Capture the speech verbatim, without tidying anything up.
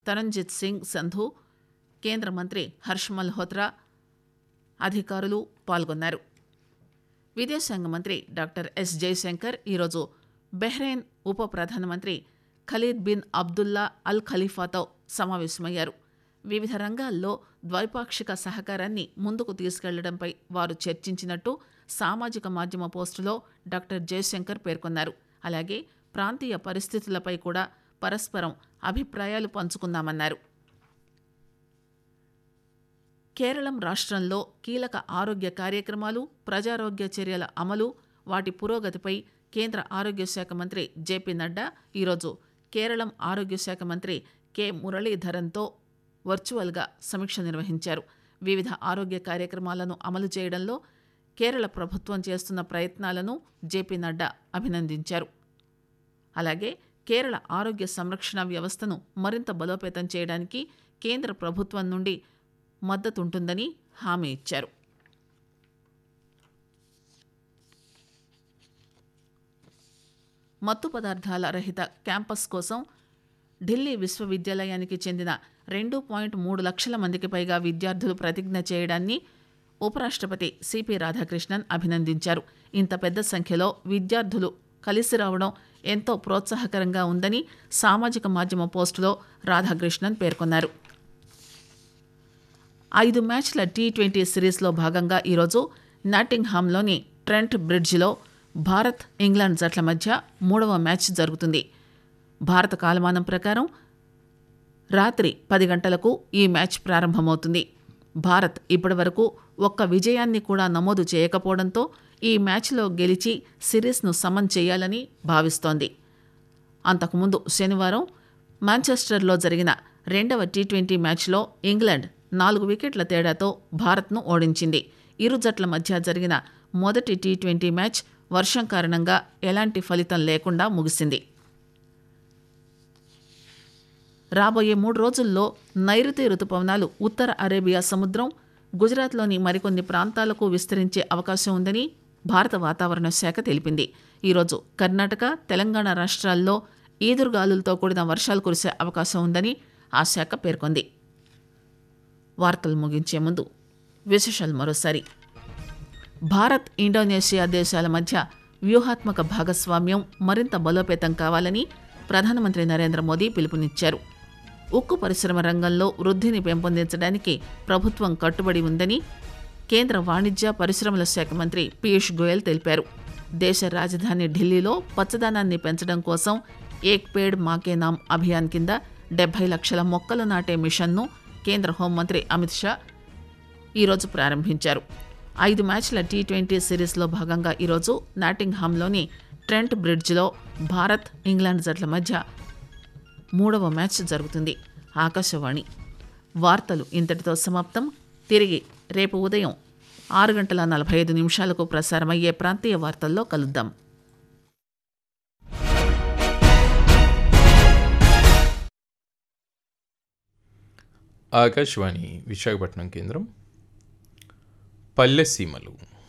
తరంజిత్ సింగ్ సంధు, కేంద్ర మంత్రి హర్ష్ మల్హోత్రా అధికారులు పాల్గొన్నారు. విదేశాంగ మంత్రి డాక్టర్ ఎస్ జయశంకర్ ఈరోజు బహ్రెయిన్ ఉప ప్రధానమంత్రి ఖలీద్ బిన్ అబ్దుల్లా అల్ ఖలీఫాతో సమావేశమయ్యారు. వివిధ రంగాల్లో ద్వైపాక్షిక సహకారాన్ని ముందుకు తీసుకెళ్లడంపై వారు చర్చించినట్టు సామాజిక మాధ్యమ పోస్టులో డాక్టర్ జయశంకర్ పేర్కొన్నారు. అలాగే ప్రాంతీయ పరిస్థితులపై కూడా పరస్పరం అభిప్రాయాలు పంచుకున్నామన్నారు. కేరళం రాష్ట్రంలో కీలక ఆరోగ్య కార్యక్రమాలు, ప్రజారోగ్య చర్యల అమలు, వాటి పురోగతిపై కేంద్ర ఆరోగ్య శాఖ మంత్రి జేపీ నడ్డా ఈరోజు కేరళం ఆరోగ్య శాఖ మంత్రి కె మురళీధరన్తో వర్చువల్గా సమీక్ష నిర్వహించారు. వివిధ ఆరోగ్య కార్యక్రమాలను అమలు చేయడంలో కేరళ ప్రభుత్వం చేస్తున్న ప్రయత్నాలను జేపీ నడ్డా అభినందించారు. అలాగే కేరళ ఆరోగ్య సంరక్షణ వ్యవస్థను మరింత బలోపేతం చేయడానికి కేంద్ర ప్రభుత్వం నుండి మద్దతుంటుందని హామీ ఇచ్చారు. మత్తు పదార్థాల రహిత క్యాంపస్ కోసం ఢిల్లీ విశ్వవిద్యాలయానికి చెందిన రెండు పాయింట్ మూడు లక్షల మందికి పైగా విద్యార్థులు ప్రతిజ్ఞ చేయడాన్ని ఉపరాష్ట్రపతి సిపి రాధాకృష్ణన్ అభినందించారు. ఇంత పెద్ద సంఖ్యలో విద్యార్థులు కలిసి రావడం ఎంతో ప్రోత్సాహకరంగా ఉందని సామాజిక మాధ్యమ పోస్టులో రాధాకృష్ణన్ పేర్కొన్నారు. ఐదు మ్యాచ్ల టీ ట్వంటీ సిరీస్లో భాగంగా ఈరోజు నాటింగ్హామ్లోని ట్రెంట్ బ్రిడ్జిలో భారత్, ఇంగ్లాండ్ జట్ల మధ్య మూడవ మ్యాచ్ జరుగుతుంది. భారత కాలమానం ప్రకారం రాత్రి పది గంటలకు ఈ మ్యాచ్ ప్రారంభమవుతుంది. భారత్ ఇప్పటివరకు ఒక్క విజయాన్ని కూడా నమోదు చేయకపోవడంతో ఈ మ్యాచ్లో గెలిచి సిరీస్ను సమన్ చేయాలని భావిస్తోంది. అంతకుముందు శనివారం మాంచెస్టర్లో జరిగిన రెండవ టీ ట్వంటీ మ్యాచ్లో ఇంగ్లాండ్ నాలుగు వికెట్ల తేడాతో భారత్ను ఓడించింది. ఇరు జట్ల మధ్య జరిగిన మొదటి టీ ట్వంటీ మ్యాచ్ వర్షం కారణంగా ఎలాంటి ఫలితం లేకుండా ముగిసింది. రాబోయే మూడు రోజుల్లో నైరుతి రుతుపవనాలు ఉత్తర అరేబియా సముద్రం, గుజరాత్లోని మరికొన్ని ప్రాంతాలకు విస్తరించే అవకాశం ఉందని భారత వాతావరణ శాఖ తెలిపింది. ఈరోజు కర్ణాటక, తెలంగాణ రాష్ట్రాల్లో ఈదురుగాలులతో కూడిన వర్షాలు కురిసే అవకాశం ఉందని ఆ శాఖ పేర్కొంది. వార్తలు ముగించే ముందు విశేషాలు మరోసారి. భారత్, ఇండోనేషియా దేశాల మధ్య వ్యూహాత్మక భాగస్వామ్యం మరింత బలోపేతం కావాలని ప్రధానమంత్రి నరేంద్ర మోదీ పిలుపునిచ్చారు. ఉక్కు పరిశ్రమ రంగంలో వృద్ధిని పెంపొందించడానికి ప్రభుత్వం కట్టుబడి ఉందని కేంద్ర వాణిజ్య పరిశ్రమల శాఖ మంత్రి పీయూష్ గోయల్ తెలిపారు. దేశ రాజధాని ఢిల్లీలో పచ్చదనాన్ని పెంచడం కోసం ఏక్ పేడ్ మాకే నామ్ అభియాన్ కింద డెబ్బై లక్షల మొక్కలు నాటే మిషన్ను కేంద్ర హోంమంత్రి అమిత్ షా ఈరోజు ప్రారంభించారు. ఐదు మ్యాచ్ల టీ ట్వంటీ సిరీస్లో భాగంగా ఈరోజు నాటింగ్హామ్లోని ట్రెంట్ బ్రిడ్జ్లో భారత్, ఇంగ్లాండ్ జట్ల మధ్య మూడవ మ్యాచ్ జరుగుతుంది. ఆకాశవాణి వార్తలు ఇంతటితో సమాప్తం. తిరిగి రేపు ఉదయం ఆరు గంటల నలభై ఐదు నిమిషాలకు ప్రసారమయ్యే ప్రాంతీయ వార్తల్లో కలుద్దాం. ఆకాశవాణి విశాఖపట్నం కేంద్రం. పల్లె సీమలు.